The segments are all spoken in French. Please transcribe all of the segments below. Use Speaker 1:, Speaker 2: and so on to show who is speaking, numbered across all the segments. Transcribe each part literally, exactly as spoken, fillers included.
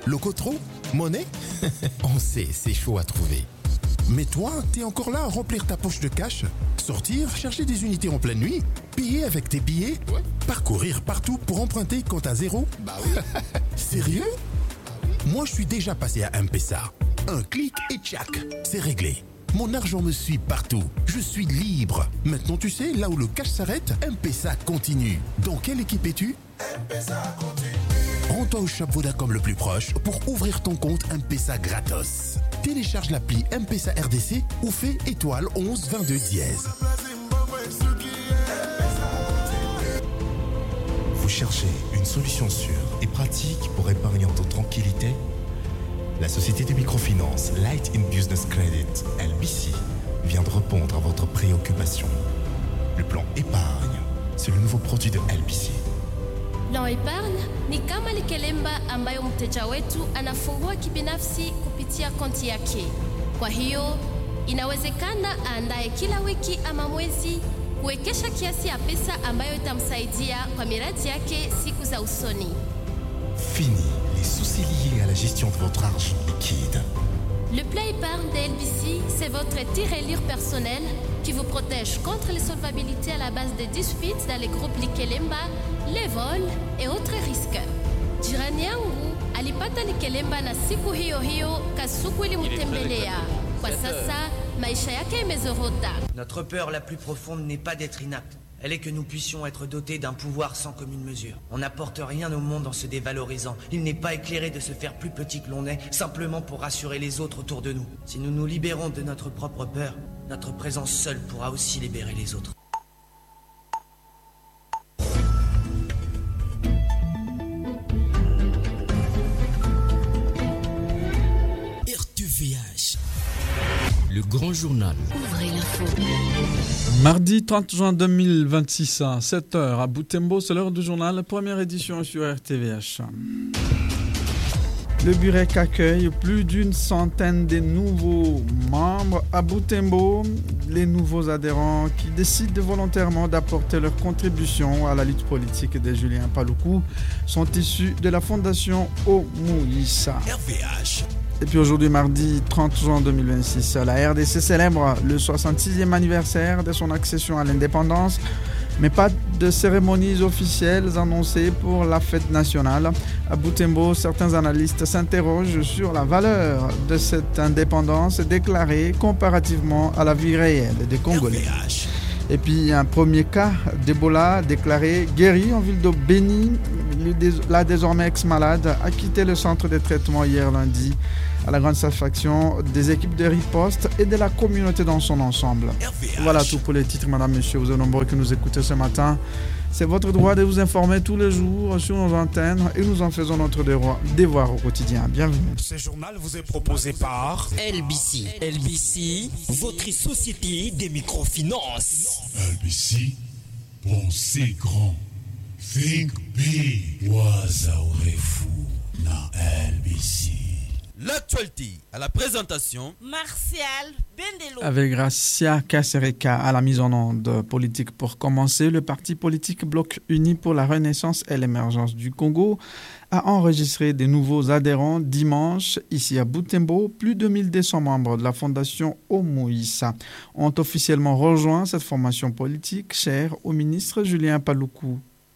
Speaker 1: Locotro? Monnaie? On sait, c'est chaud à trouver. Mais toi, t'es encore là à remplir ta poche de cash? Sortir, chercher des unités en pleine nuit? Payer avec tes billets? Ouais. Parcourir partout pour emprunter quand t'as zéro? Bah oui. Sérieux? Moi, je suis déjà passé à M-Pesa. Un clic et tchac, c'est réglé. Mon argent me suit partout. Je suis libre. Maintenant, tu sais, là où le cash s'arrête, M-Pesa continue. Dans quelle équipe es-tu? M-Pesa continue. Rends-toi au shop Vodacom le plus proche pour ouvrir ton compte M-Pesa gratos. Télécharge l'appli M-Pesa R D C ou fais étoile onze vingt-deux dièse.
Speaker 2: Vous cherchez une solution sûre et pratique pour épargner en toute tranquillité? La société de microfinance Light in Business Credit, L B C, vient de répondre à votre préoccupation. Le plan épargne, c'est le nouveau produit de L B C.
Speaker 3: Plan épargne ni kama likelemba ambayo mteja wetu anafungua kibinafsi kupitia konti yake. Kwa hiyo inawezekana aandae kila wiki ama mwezi kuwekesha kiasi ya pesa ambayo itamsaidia kwa miradi yake siku za usoni.
Speaker 2: Fini les soucis liés à la gestion de votre argent liquide.
Speaker 3: Le plan épargne de L B C, c'est votre tirelire personnel qui vous protège contre les solvabilités à la base des disputes dans les groupes Likelemba, les vols et autres risques. Jirani yangu alipata Likelemba na siku hiyo hiyo kasuku ilimtembelea. Kwa sasa maisha yake imezorota.
Speaker 4: Notre peur la plus profonde n'est pas d'être inapte. Elle est que nous puissions être dotés d'un pouvoir sans commune mesure. On n'apporte rien au monde en se dévalorisant. Il n'est pas éclairé de se faire plus petit que l'on est, simplement pour rassurer les autres autour de nous. Si nous nous libérons de notre propre peur, notre présence seule pourra aussi libérer les autres.
Speaker 5: R T V H, le grand journal.
Speaker 3: Ouvrez l'info.
Speaker 6: Mardi trente juin deux mille vingt-six à sept heures à Butembo, c'est l'heure du journal, première édition sur R T V H. Le Burek accueille plus d'une centaine de nouveaux membres à Butembo. Les nouveaux adhérents qui décident volontairement d'apporter leur contribution à la lutte politique de Julien Paluku sont issus de la fondation Omuisa.
Speaker 5: R V H.
Speaker 6: Et puis aujourd'hui, mardi trente juin deux mille vingt-six, la R D C célèbre le soixante-sixième anniversaire de son accession à l'indépendance, mais pas de cérémonies officielles annoncées pour la fête nationale. À Butembo, certains analystes s'interrogent sur la valeur de cette indépendance déclarée comparativement à la vie réelle des Congolais. Et puis un premier cas d'Ebola déclaré guéri en ville de Béni. La désormais ex-malade a quitté le centre de traitement hier lundi à la grande satisfaction des équipes de riposte et de la communauté dans son ensemble. Voilà tout pour les titres, madame, monsieur. Vous êtes nombreux que nous écoutez ce matin. C'est votre droit de vous informer tous les jours sur nos antennes et nous en faisons notre devoir au quotidien. Bienvenue.
Speaker 5: Ce journal vous est proposé par L B C. L B C, votre société des microfinances.
Speaker 7: L B C, pensez grand. Think big. Wazaorefu na L B C.
Speaker 8: L'actualité à la présentation
Speaker 9: Martial Bendelo
Speaker 6: avec Gracia Casereka à la mise en onde politique. Pour commencer, le parti politique Bloc Uni pour la Renaissance et l'émergence du Congo a enregistré des nouveaux adhérents dimanche ici à Butembo. Plus de mille deux cents membres de la fondation Omuisa ont officiellement rejoint cette formation politique chère au ministre Julien Paluku.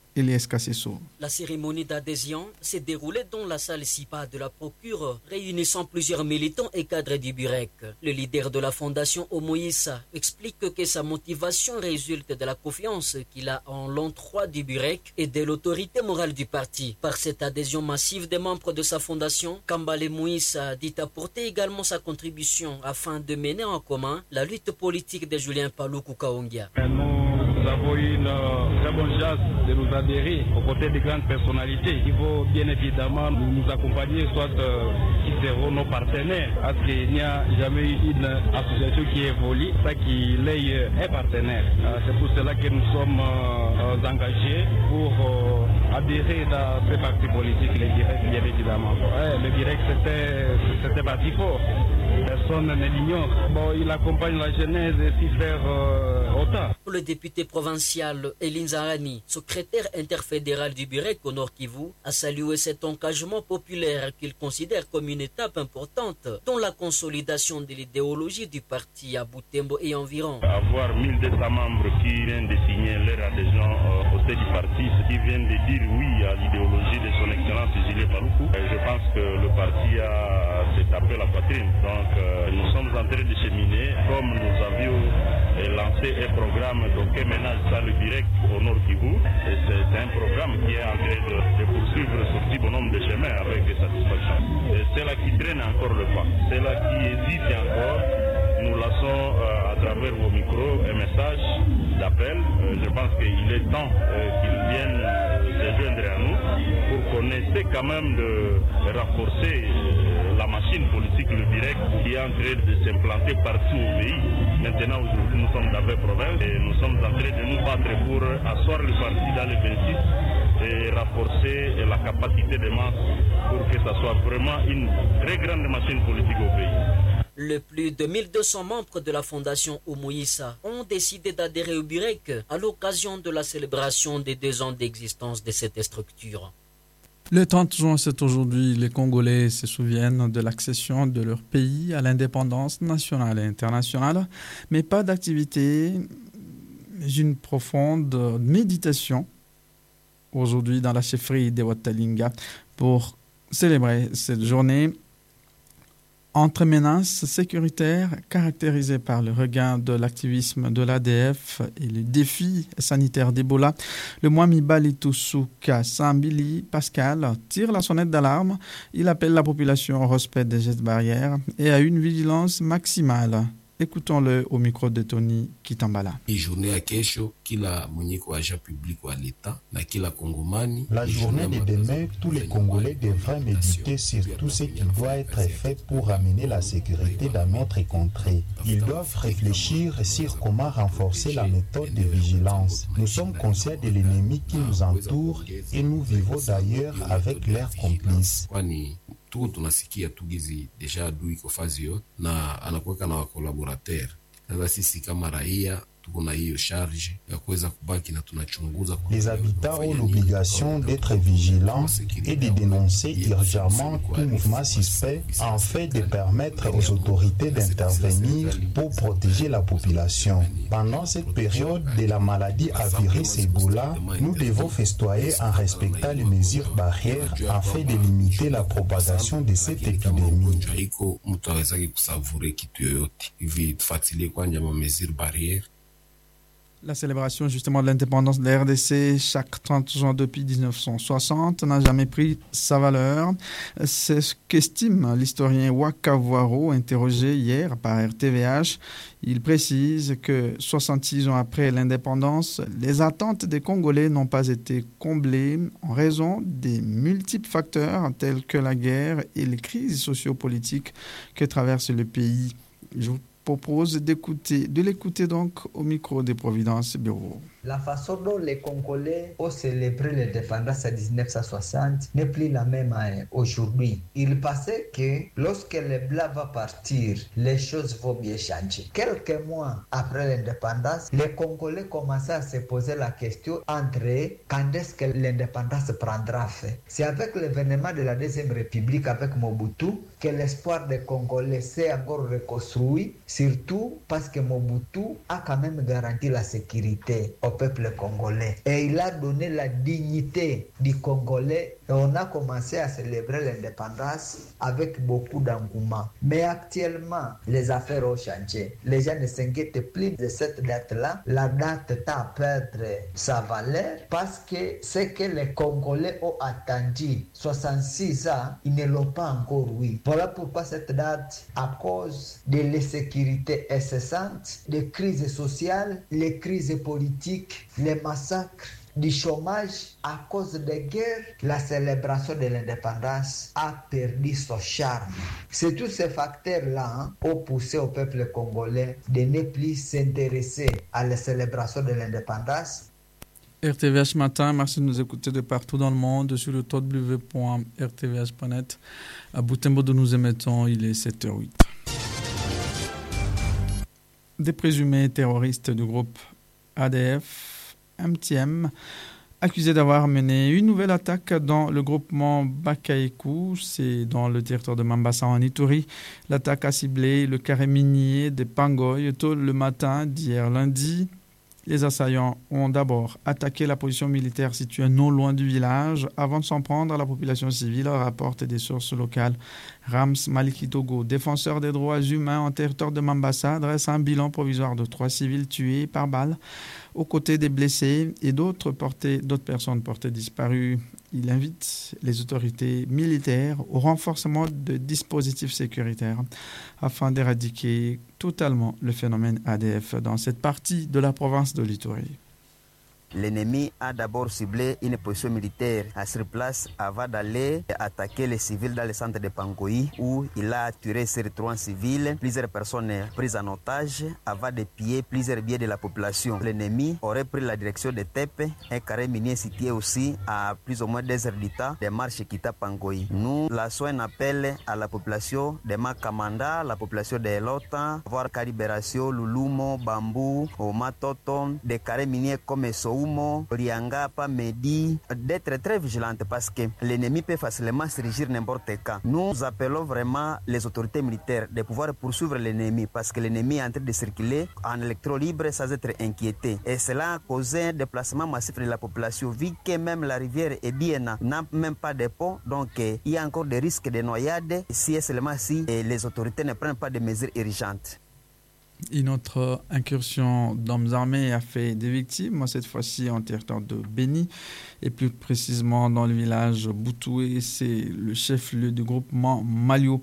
Speaker 10: La cérémonie d'adhésion s'est déroulée dans la salle SIPA de la Procure, réunissant plusieurs militants et cadres du Burek. Le leader de la fondation Omuisa explique que sa motivation résulte de la confiance qu'il a en l'endroit du Burek et de l'autorité morale du parti. Par cette adhésion massive des membres de sa fondation, Kambale Moïsa dit apporter également sa contribution afin de mener en commun la lutte politique de Julien Paluku Kaongia.
Speaker 11: Nous avons eu une très bonne chance de nous adhérer aux côtés de grandes personnalités. Il faut bien évidemment nous, nous accompagner, soit euh, qui seront nos partenaires, parce qu'il n'y a jamais eu une association qui évolue, ça qui est un partenaire. Euh, c'est pour cela que nous sommes euh, engagés pour euh, adhérer dans ces partis politiques, les directs, bien évidemment. Ouais, le direct, c'était, c'était parti fort. Personne ne l'ignore. Bon, il accompagne la jeunesse et s'y faire euh, autant.
Speaker 10: Pour le député provincial Eline Zarani, secrétaire interfédéral du Burek au Nord Kivu, a salué cet engagement populaire qu'il considère comme une étape importante dans la consolidation de l'idéologie du parti à Butembo et environ.
Speaker 11: Avoir mille deux cents membres qui viennent de signer leur adhésion euh, au sein du parti, ce qui viennent de dire oui à l'idéologie de son excellence Julien Paluku, je pense que le parti a s'est tapé la poitrine. Donc euh, nous sommes en train de cheminer comme nous avions euh, lancé un programme donc un ménage ça le direct au Nord Kivu. Et c'est, c'est un programme qui est en train de, de poursuivre sur petit bonhomme de chemin avec satisfaction. Et c'est là qui traîne encore le pas. C'est là qui hésite encore. Nous lançons euh, à travers vos micros un message d'appel. Euh, je pense qu'il est temps euh, qu'ils viennent euh, se joindre à nous pour qu'on essaie quand même de renforcer euh, la machine politique, le direct, qui est en train de s'implanter partout au pays. Maintenant, aujourd'hui, nous sommes dans vingt provinces et nous sommes en train de nous battre pour asseoir le parti dans les vingt-six et renforcer la capacité des masses pour que ça soit vraiment une très grande machine politique au pays.
Speaker 10: Le plus de mille deux cents membres de la fondation Omoïsa ont décidé d'adhérer au Burek à l'occasion de la célébration des deux ans d'existence de cette structure.
Speaker 6: Le trente juin, c'est aujourd'hui, les Congolais se souviennent de l'accession de leur pays à l'indépendance nationale et internationale, mais pas d'activité, mais une profonde méditation aujourd'hui dans la chefferie de Watalinga pour célébrer cette journée entre menaces sécuritaires caractérisées par le regain de l'activisme de l'A D F et les défis sanitaires d'Ebola. Le Mwami Balitusuka Sambili Pascal tire la sonnette d'alarme. Il appelle la population au respect des gestes barrières et à une vigilance maximale. Écoutons-le au micro de Tony Kitambala.
Speaker 12: La journée de demain, tous les Congolais devraient méditer sur tout ce qui doit être fait pour amener la sécurité dans notre contrée. Ils doivent réfléchir sur comment renforcer la méthode de vigilance. Nous sommes conscients de l'ennemi qui nous entoure et nous vivons d'ailleurs avec leurs complices.
Speaker 13: Tuko tunasikia tugizi deja adui kwa fazi yote na anakuweka na wakolaborateur. Sasa sisi kama raia tuko na hiyo charge ya kuweza kubaki na tunachunguza.
Speaker 12: Les habitants ont l'obligation d'être vigilants et de dénoncer urgemment tout mouvement suspect afin de permettre aux autorités d'intervenir pour protéger la population. Pendant cette période de la maladie à virus Ebola, nous devons festoyer en respectant les mesures barrières afin de limiter la propagation de cette épidémie.
Speaker 6: La célébration justement de l'indépendance de la R D C chaque trente juin depuis dix-neuf cent soixante n'a jamais pris sa valeur. C'est ce qu'estime l'historien Wakavwaro, interrogé hier par R T V H. Il précise que soixante-six ans après l'indépendance, les attentes des Congolais n'ont pas été comblées en raison des multiples facteurs tels que la guerre et les crises sociopolitiques que traverse le pays. Je vous propose d'écouter, de l'écouter donc au micro des Providences Bureau.
Speaker 14: La façon dont les Congolais ont célébré l'indépendance en dix-neuf cent soixante n'est plus la même aujourd'hui. Il pensait que lorsque les Blancs vont partir, les choses vont bien changer. Quelques mois après l'indépendance, les Congolais commençaient à se poser la question entre quand est-ce que l'indépendance prendra fin. C'est avec l'événement de la Deuxième République avec Mobutu que l'espoir des Congolais s'est encore reconstruit, surtout parce que Mobutu a quand même garanti la sécurité au peuple congolais. Et il a donné la dignité du Congolais et on a commencé à célébrer l'indépendance avec beaucoup d'engouement. Mais actuellement, les affaires ont changé. Les gens ne s'inquiètent plus de cette date-là. La date tend à perdre sa valeur parce que ce que les Congolais ont attendu soixante-six ans, ils ne l'ont pas encore eu. Voilà pourquoi cette date, à cause de l'insécurité incessante, des crises sociales, les crises politiques, les massacres, du chômage, à cause des guerres, la célébration de l'indépendance a perdu son charme. C'est tous ces facteurs-là hein, ont poussé au peuple congolais de ne plus s'intéresser à la célébration de l'indépendance.
Speaker 6: R T V H Matin, merci de nous écouter de partout dans le monde sur le w w w point r t v h point net. À Butembo de nous émettons, il est sept heures huit. Des présumés terroristes du groupe A D F M T M accusés d'avoir mené une nouvelle attaque dans le groupement Bakaïkou, c'est dans le territoire de Mambasa en Ituri. L'attaque a ciblé le carré minier de Pangoy tôt le matin d'hier lundi. Les assaillants ont d'abord attaqué la position militaire située non loin du village avant de s'en prendre à la population civile, rapportent des sources locales. Rams Maliki Togo, défenseur des droits humains en territoire de Mambasa, dresse un bilan provisoire de trois civils tués par balle aux côtés des blessés et d'autres, portés, d'autres personnes portées disparues. Il invite les autorités militaires au renforcement de dispositifs sécuritaires afin d'éradiquer totalement le phénomène A D F dans cette partie de la province de l'Ituri.
Speaker 15: L'ennemi a d'abord ciblé une position militaire à sur place avant d'aller attaquer les civils dans le centre de Pangoï où il a tué sur trois civils, plusieurs personnes prises en otage avant de piller plusieurs biens de la population. L'ennemi aurait pris la direction de Tepe, un carré minier situé aussi à plus ou moins deux heures du temps des marches quitta Pangoï. Nous lançons un appel à la population de Makamanda, la population de Elota, voir Calibération, Lulumo, Bambou, Omatoto, des carrés miniers comme Sou Riangapa, Medi, d'être très vigilante parce que l'ennemi peut facilement se régir n'importe quand. Nous appelons vraiment les autorités militaires de pouvoir poursuivre l'ennemi parce que l'ennemi est en train de circuler en électro libre sans être inquiété. Et cela a causé un déplacement massif de la population, vu que même la rivière Ebiena n'a même pas de pont, donc il y a encore des risques de noyade si et seulement si les autorités ne prennent pas de mesures urgentes.
Speaker 6: Une autre incursion d'hommes armés a fait des victimes, cette fois-ci en territoire de Béni, et plus précisément dans le village Boutoué, c'est le chef-lieu du groupement Malio.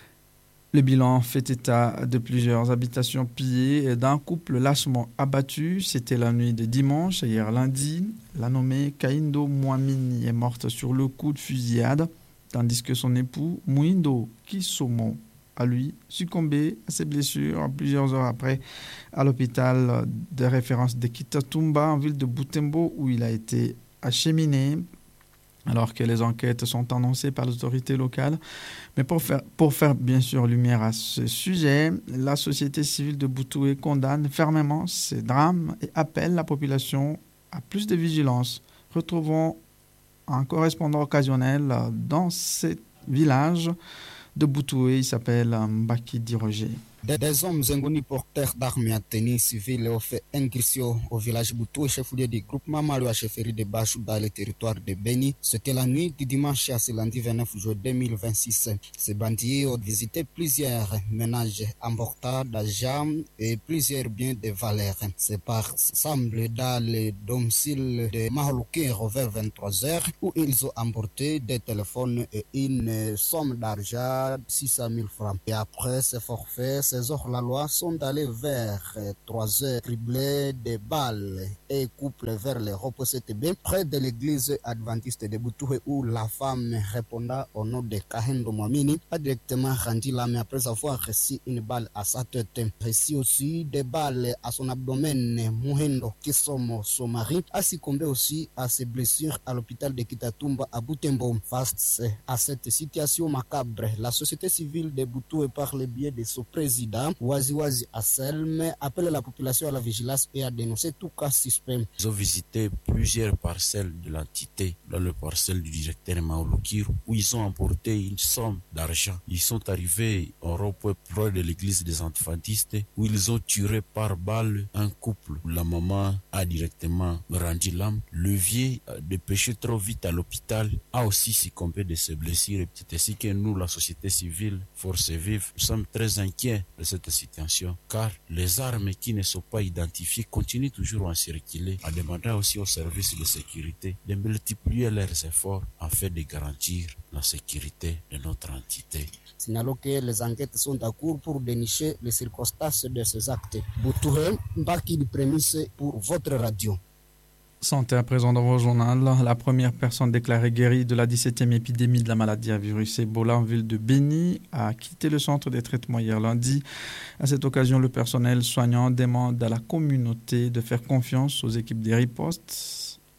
Speaker 6: Le bilan fait état de plusieurs habitations pillées et d'un couple lâchement abattu. C'était la nuit de dimanche, hier lundi. La nommée Kaindo Mouamini est morte sur le coup de fusillade, tandis que son époux Mouindo Kisomo à lui succombé à ses blessures plusieurs heures après à l'hôpital de référence de Kitatumba en ville de Butembo où il a été acheminé alors que les enquêtes sont annoncées par les autorités locales. Mais pour faire, pour faire bien sûr lumière à ce sujet, la société civile de Boutoué condamne fermement ces drames et appelle la population à plus de vigilance. Retrouvons un correspondant occasionnel dans ce village de Boutoué, il s'appelle Mbaki Diroger.
Speaker 16: Des, des hommes ingoni porteurs d'armes à tenue civile ont fait incursion au village Boutoué, chef-lieu du groupement Malio à chefferie de Bachou dans le territoire de Béni. C'était la nuit du dimanche à ce lundi vingt-neuf juin deux mille vingt-six. Ces bandits ont visité plusieurs ménages emportant d'argent et plusieurs biens de valeur. C'est par semble dans le domicile de Maholouké vers vingt-trois heures où ils ont emporté des téléphones et une somme d'argent six cent mille francs. Et après ce forfait, ces hors-la-loi sont allés vers trois heures, criblés de balles et couplés vers les repos C T B près de l'église adventiste de Boutoué où la femme répondant au nom de Kahendo Mwamini a directement rendu l'âme après avoir reçu une balle à sa tête. Reçu aussi des balles à son abdomen. Mouhendo Kisomo, son mari, a succombé aussi à ses blessures à l'hôpital de Kitatumba à Butembo. Face à cette situation macabre, la société civile de Boutoué par le biais de son président Wazi Wazi Asselme appelle la population à la vigilance et à dénoncer tout cas suspect.
Speaker 17: Ils ont visité plusieurs parcelles de l'entité dans le parcelle du directeur Maolokir où ils ont emporté une somme d'argent. Ils sont arrivés au rond-point proche de l'église des adventistes où ils ont tué par balle un couple. La maman a directement rendu l'âme. Le vieux, dépêché trop vite à l'hôpital, a aussi succombé de ses blessures. C'est ainsi que nous, la société civile, Force Vive, nous sommes très inquiets de cette situation, car les armes qui ne sont pas identifiées continuent toujours à circuler, en demandant aussi aux services de sécurité de multiplier leurs efforts afin de garantir la sécurité de notre entité.
Speaker 16: Signalons que les enquêtes sont en cours pour dénicher les circonstances de ces actes. Boutoué, Mbaki de prémisse pour votre radio.
Speaker 6: Santé à présent dans vos journaux. La première personne déclarée guérie de la dix-septième épidémie de la maladie à virus Ebola en ville de Béni a quitté le centre de traitement hier lundi. À cette occasion, le personnel soignant demande à la communauté de faire confiance aux équipes des ripostes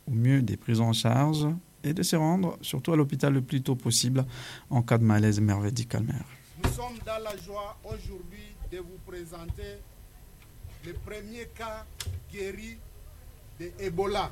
Speaker 6: au mieux des prises en charge et de se rendre surtout à l'hôpital le plus tôt possible en cas de malaise médical-mère.
Speaker 18: Nous sommes dans la joie aujourd'hui de vous présenter le premier cas guéri de Ebola.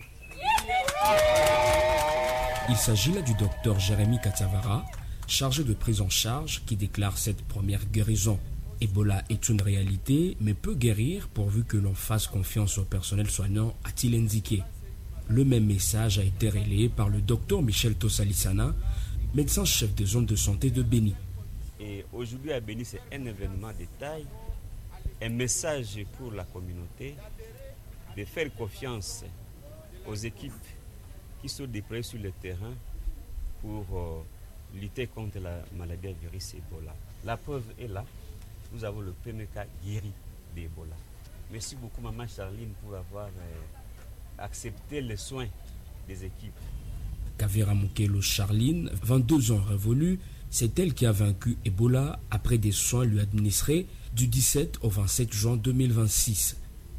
Speaker 19: Il s'agit là du docteur Jérémy Katiavara, chargé de prise en charge, qui déclare cette première guérison. Ebola est une réalité, mais peut guérir pourvu que l'on fasse confiance au personnel soignant, a-t-il indiqué. Le même message a été relayé par le docteur Michel Tossalissana, médecin-chef de zone de santé de Béni.
Speaker 20: Et aujourd'hui à Béni, c'est un événement de taille, un message pour la communauté de faire confiance aux équipes qui sont déployées sur le terrain pour euh, lutter contre la maladie à virus Ebola. La preuve est là. Nous avons le premier cas guéri d'Ebola. Merci beaucoup, Maman Charline, pour avoir euh, accepté les soins des équipes.
Speaker 19: Kavira Mukelo Charline, vingt-deux ans révolus, c'est elle qui a vaincu Ebola après des soins lui administrés du dix-sept au vingt-sept juin deux mille vingt-six.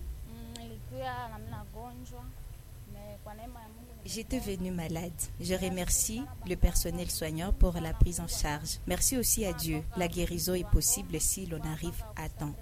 Speaker 21: J'étais venue malade. Je remercie le personnel soignant pour la prise en charge. Merci aussi à Dieu. La guérison est possible si l'on arrive à temps.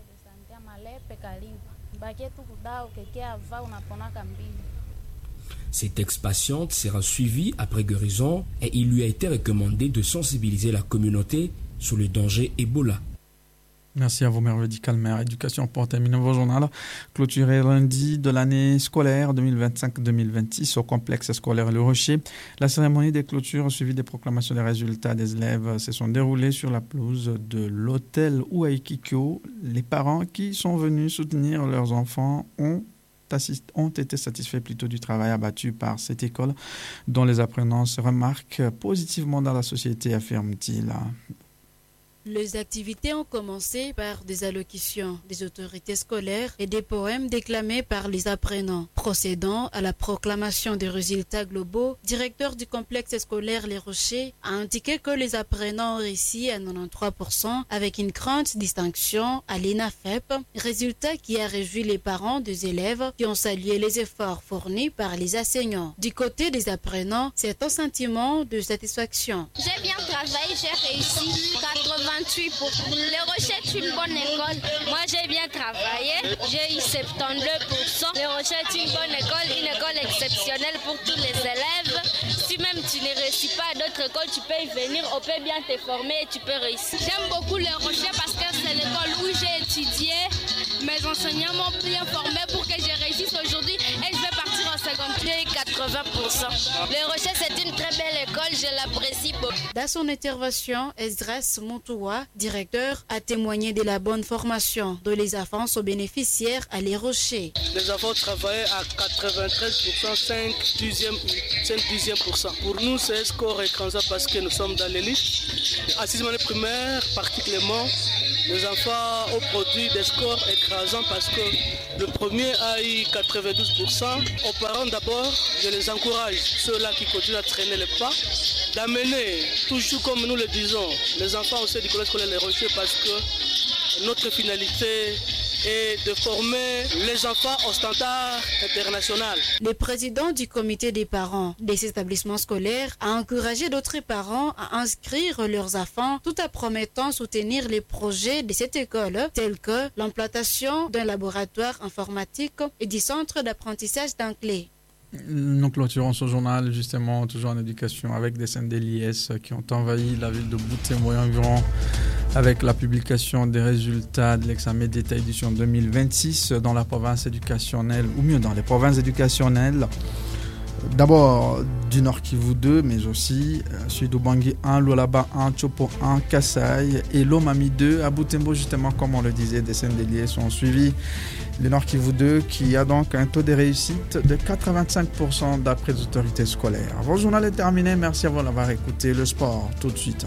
Speaker 19: Cette ex-patiente sera suivie après guérison et il lui a été recommandé de sensibiliser la communauté sur le danger Ebola.
Speaker 6: Merci à vous, Mère Médical-Mère. Éducation pour terminer vos journaux. Clôturé lundi de l'année scolaire deux mille vingt-cinq deux mille vingt-six au complexe scolaire Le Rocher. La cérémonie des clôtures suivie des proclamations des résultats des élèves se sont déroulées sur la pelouse de l'hôtel Ouaikikyo. Les parents qui sont venus soutenir leurs enfants ont Assist- ont été satisfaits plutôt du travail abattu par cette école dont les apprenants se remarquent positivement dans la société, affirme-t-il.
Speaker 22: Les activités ont commencé par des allocutions des autorités scolaires et des poèmes déclamés par les apprenants. Procédant à la proclamation des résultats globaux, le directeur du complexe scolaire Les Rochers a indiqué que les apprenants ont réussi à quatre-vingt-treize pour cent avec une grande distinction à l'E N A F E P, résultat qui a réjoui les parents des élèves qui ont salué les efforts fournis par les enseignants. Du côté des apprenants, c'est un sentiment de satisfaction.
Speaker 3: J'ai bien travaillé, j'ai réussi quatre-vingts pour Les Rochers est une bonne école. Moi j'ai bien travaillé, j'ai eu soixante-douze pour cent. Les Rochers est une bonne école, une école exceptionnelle pour tous les élèves. Si même tu ne réussis pas à d'autres écoles, tu peux y venir, on peut bien te former et tu peux réussir. J'aime beaucoup Les Rochers parce que c'est l'école où j'ai étudié. Mes enseignants m'ont bien formé pour que je réussisse aujourd'hui et je vais partir en seconde. J'ai eu quatre-vingts pour cent. Les Rochers c'est une très belle école, je l'apprécie beaucoup.
Speaker 22: Dans son intervention, Esdras Montouwa, directeur, a témoigné de la bonne formation dont les enfants sont bénéficiaires à Les Rochers.
Speaker 23: Les enfants travaillent à quatre-vingt-treize pour cent, cinq dixième pour cent. Pour nous, c'est un score écrasant parce que nous sommes dans l'élite. À sixième année primaire, particulièrement, les enfants ont produit des scores écrasants parce que le premier a eu quatre-vingt-douze pour cent. Aux parents d'abord, je les encourage, ceux-là qui continuent à traîner les pas, d'amener, toujours comme nous le disons, les enfants au sein du collège scolaire Les Rochers parce que notre finalité est de former les enfants au standard international.
Speaker 22: Le président du comité des parents des établissements scolaires a encouragé d'autres parents à inscrire leurs enfants tout en promettant soutenir les projets de cette école tels que l'implantation d'un laboratoire informatique et du centre d'apprentissage d'anglais.
Speaker 6: Nous clôturons ce journal justement toujours en éducation avec des scènes des L I S qui ont envahi la ville de Butembo et environ avec la publication des résultats de l'examen d'État édition deux mille vingt-six dans la province éducationnelle, ou mieux dans les provinces éducationnelles. D'abord du Nord Kivu deux, mais aussi Sud-Ubangi un, Lualaba un, Chopo un, Kasai et Lomami deux. À Butembo, justement, comme on le disait, des scènes déliées sont suivies. Le Nord Kivu deux qui a donc un taux de réussite de quatre-vingt-cinq pour cent d'après les autorités scolaires. Votre journal est terminé. Merci à vous d'avoir écouté. Le sport, tout de suite.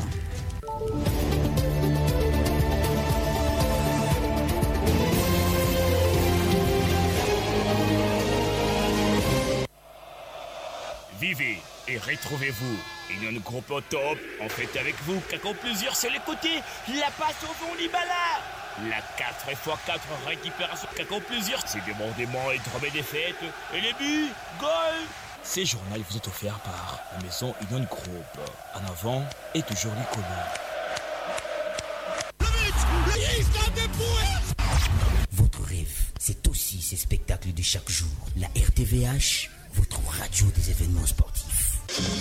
Speaker 24: Vivez et retrouvez-vous. Une groupe au top, en fait avec vous, qu'accord plusieurs sur les côtés, la passe au fond Libala. La quatre fois quatre récupération, qu'accord plusieurs, c'est débordement et drôme des fêtes, et les buts, goal.
Speaker 1: Ces journaux vous est offert par la maison Union Group. En avant et toujours les colons.
Speaker 2: Votre rêve, c'est aussi ces spectacles de chaque jour. La R T V H, votre radio des événements sportifs.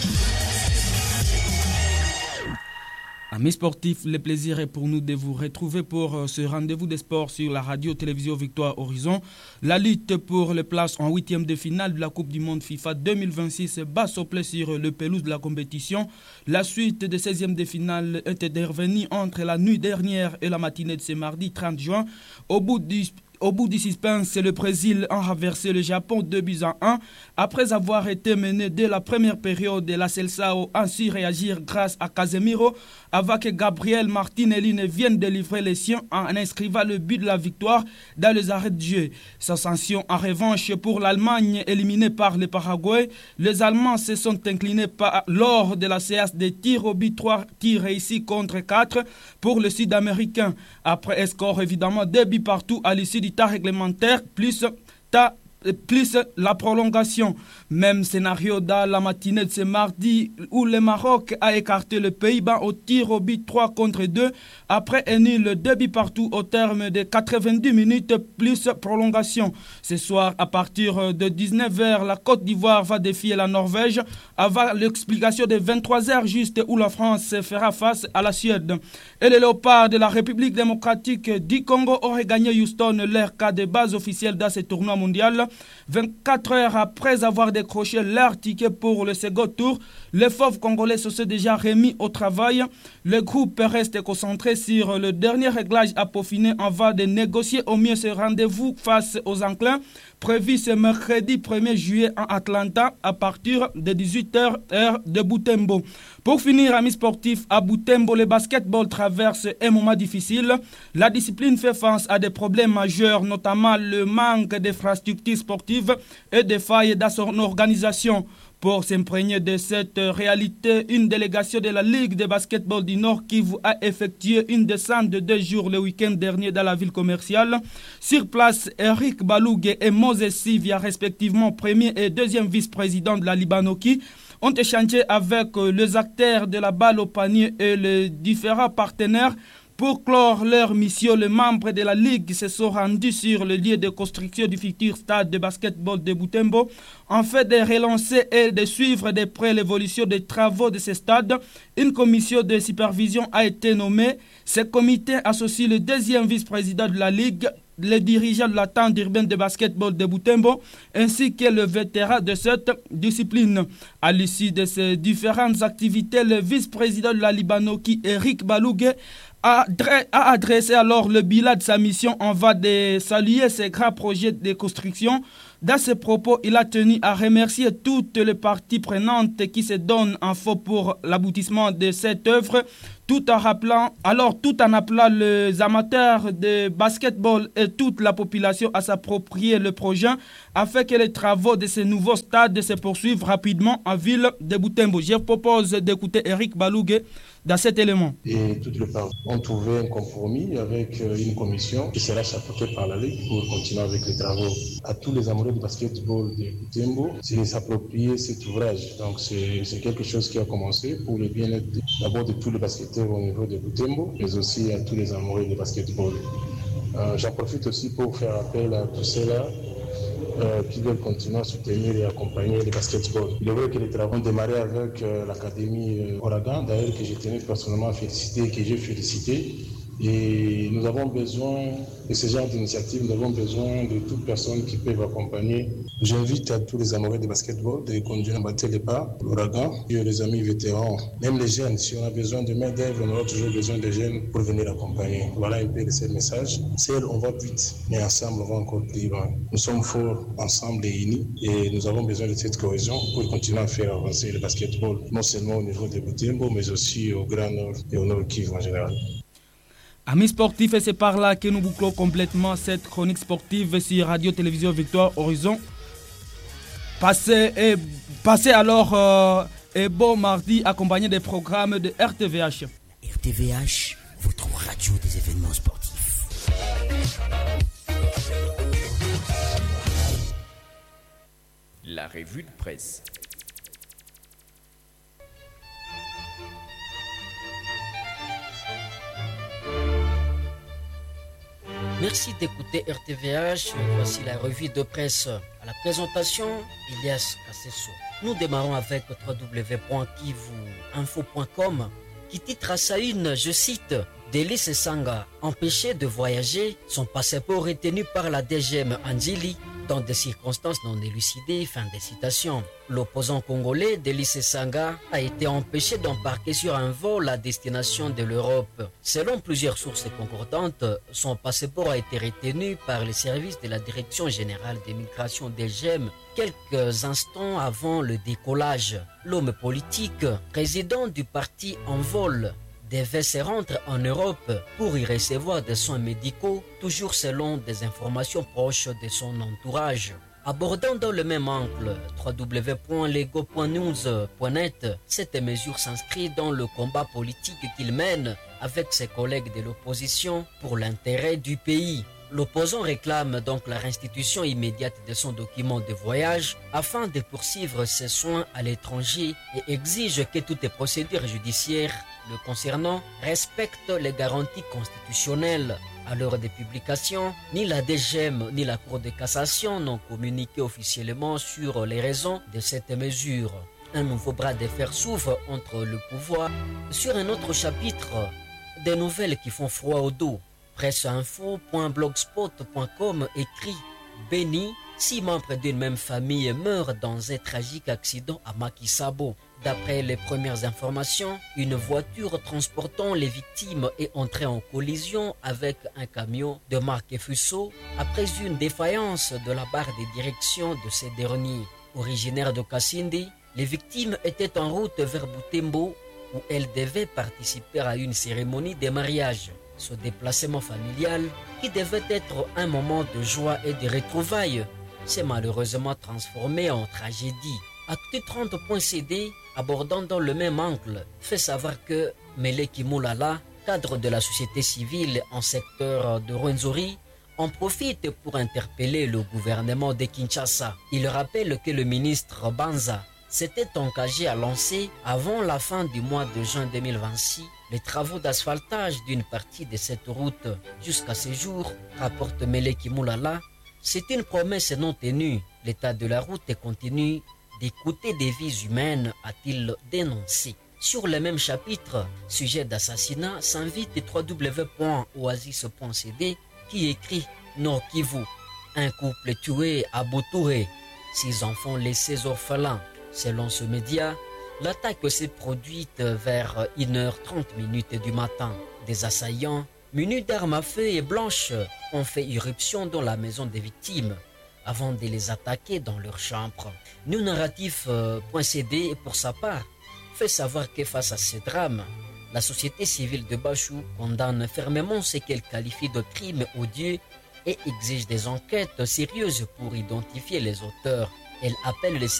Speaker 4: Amis sportifs, le plaisir est pour nous de vous retrouver pour ce rendez-vous des sports sur la radio-télévision Victoire Horizon. La lutte pour les places en huitième de finale de la Coupe du Monde FIFA deux mille vingt-six bat son plein sur le pelouse de la compétition. La suite des seizièmes de finale est intervenue entre la nuit dernière et la matinée de ce mardi trente juin. Au bout du Au bout du suspense, le Brésil a renversé le Japon deux buts à un. Après avoir été mené dès la première période, la Seleção a su réagir grâce à Casemiro avant que Gabriel Martinelli ne vienne de livrer les siens en inscrivant le but de la victoire dans les arrêts de jeu. Sensation en revanche pour l'Allemagne éliminée par le Paraguay. Les Allemands se sont inclinés par, lors de la séance de tirs au but, trois tirs réussis contre quatre pour le Sud-Américain. Après un score évidemment deux buts partout à l'issue du temps réglementaire, plus, ta, plus la prolongation. Même scénario dans la matinée de ce mardi où le Maroc a écarté le Pays-Bas au tir au but trois contre deux après un nul deux buts partout au terme de quatre-vingt-dix minutes plus prolongation. Ce soir à partir de dix-neuf heures, la Côte d'Ivoire va défier la Norvège avant l'explication de vingt-trois heures juste où la France fera face à la Suède. Et les Léopards de la République démocratique du Congo auraient gagné Houston leur cas de base officielle dans ce tournoi mondial. vingt-quatre heures après avoir décroché leur ticket pour le second tour, les fauves congolais se sont déjà remis au travail. Le groupe reste concentré sur le dernier réglage à peaufiner avant de négocier au mieux ce rendez-vous face aux enclins, prévu ce mercredi premier juillet en Atlanta à partir de dix-huit heures heure de Butembo. Pour finir, amis sportifs, à Butembo, le basketball traverse un moment difficile. La discipline fait face à des problèmes majeurs, notamment le manque d'infrastructures sportives et des failles dans son organisation. Pour s'imprégner de cette réalité, une délégation de la Ligue de basketball du Nord Kivu a effectué une descente de deux jours le week-end dernier dans la ville commerciale. Sur place, Eric Balougue et Moses Sivia, respectivement premier et deuxième vice-président de la Libanoki, ont échangé avec les acteurs de la balle au panier et les différents partenaires. Pour clore leur mission, les membres de la Ligue se sont rendus sur le lieu de construction du futur stade de basketball de Butembo, en fait de relancer et de suivre de près l'évolution des travaux de ce stade. Une commission de supervision a été nommée. Ce comité associe le deuxième vice-président de la Ligue, le dirigeant de la tente urbaine de basketball de Butembo, ainsi que le vétéran de cette discipline. À l'issue de ces différentes activités, le vice-président de la Libanoki, Eric Balougue, a adressé alors le bilan de sa mission en va de saluer ces grands projets de construction. Dans ses propos, il a tenu à remercier toutes les parties prenantes qui se donnent en faux pour l'aboutissement de cette œuvre, tout en rappelant, alors tout en appelant les amateurs de basketball et toute la population à s'approprier le projet afin que les travaux de ce nouveau stade se poursuivent rapidement en ville de Butembo. Je propose d'écouter Eric Balougue dans cet élément.
Speaker 5: Et toutes les parties ont trouvé un compromis avec une commission qui sera chapeautée par la Ligue pour continuer avec les travaux. À tous les amoureux du basketball de Butembo, c'est s'approprier cet ouvrage. Donc c'est quelque chose qui a commencé pour le bien-être d'abord de tous les basketteurs au niveau de Butembo, mais aussi à tous les amoureux du basketball. Euh, J'en profite aussi pour faire appel à tous ceux-là Euh, qui veulent continuer à soutenir et accompagner le basketball. Il est vrai que les travaux ont démarré avec euh, l'Académie euh, Ouragan, d'ailleurs que j'ai tenu personnellement à féliciter et que j'ai félicité. Et nous avons besoin de ce genre d'initiative, nous avons besoin de toute personne qui peut accompagner. J'invite à tous les amoureux de basketball de continuer à battre les pas, l'Ouragan, et les amis vétérans, même les jeunes. Si on a besoin de main d'œuvre, on aura toujours besoin de jeunes pour venir accompagner. Voilà un peu le message. Seul, on va vite, mais ensemble, on va encore plus loin. Nous sommes forts ensemble et unis, et nous avons besoin de cette cohésion pour continuer à faire avancer le basketball, non seulement au niveau de Butembo, mais aussi au Grand Nord et au Nord Kivu en général.
Speaker 4: Amis sportifs, et c'est par là que nous bouclons complètement cette chronique sportive sur Radio-Télévision Victoire Horizon. Passez, et, passez alors euh, et bon mardi accompagné des programmes de R T V H.
Speaker 2: R T V H, votre radio des événements sportifs.
Speaker 7: la revue de presse.
Speaker 10: Merci d'écouter R T V H. Voici la revue de presse. À la présentation, Elias Kassesso. Nous démarrons avec w w w point kivu info point com qui titre à sa une, je cite, Délice Sanga, empêché de voyager, son passeport retenu par la D G M Andjili dans des circonstances non élucidées, fin des citations. L'opposant congolais Délice Sanga a été empêché d'embarquer sur un vol à destination de l'Europe. Selon plusieurs sources concordantes, son passeport a été retenu par les services de la Direction générale des migrations D G M quelques instants avant le décollage. L'homme politique, président du parti En Vol, devait se rendre en Europe pour y recevoir des soins médicaux, toujours selon des informations proches de son entourage. Abordant dans le même angle w w w point lego point news point net, cette mesure s'inscrit dans le combat politique qu'il mène avec ses collègues de l'opposition pour l'intérêt du pays. L'opposant réclame donc la restitution immédiate de son document de voyage afin de poursuivre ses soins à l'étranger et exige que toutes les procédures judiciaires le concernant respectent les garanties constitutionnelles. À l'heure des publications, ni la D G M ni la Cour de cassation n'ont communiqué officiellement sur les raisons de cette mesure. Un nouveau bras de fer s'ouvre entre le pouvoir. Sur un autre chapitre, des nouvelles qui font froid au dos. presseinfo point blogspot point com écrit Béni, six membres d'une même famille meurent dans un tragique accident à Macky Sabo. D'après les premières informations, une voiture transportant les victimes est entrée en collision avec un camion de marque Fuso après une défaillance de la barre de direction de ces derniers. Originaires de Kasindi, les victimes étaient en route vers Butembo où elles devaient participer à une cérémonie de mariage. Ce déplacement familial, qui devait être un moment de joie et de retrouvailles, s'est malheureusement transformé en tragédie. Actu trente point c d, abordant dans le même angle, fait savoir que Meleki Moulala, cadre de la société civile en secteur de Rwenzori, en profite pour interpeller le gouvernement de Kinshasa. Il rappelle que le ministre Banza s'était engagé à lancer, avant la fin du mois de juin deux mille vingt-six, les travaux d'asphaltage d'une partie de cette route. Jusqu'à ce jour, rapporte Meleki Moulala, c'est une promesse non tenue. L'état de la route continue d'écouter des vies humaines, a-t-il dénoncé. Sur le même chapitre, sujet d'assassinat, s'invite w w w point oasis point c d qui écrit Nord Kivu, un couple tué à Boutouré, six enfants laissés orphelins. Selon ce média, l'attaque s'est produite vers une heure trente du matin. Des assaillants, munis d'armes à feu et blanches, ont fait irruption dans la maison des victimes avant de les attaquer dans leur chambre. New Narratif point c d, pour sa part, fait savoir que face à ce drame, la société civile de Bachou condamne fermement ce qu'elle qualifie de crime odieux et exige des enquêtes sérieuses pour identifier les auteurs. Elle appelle les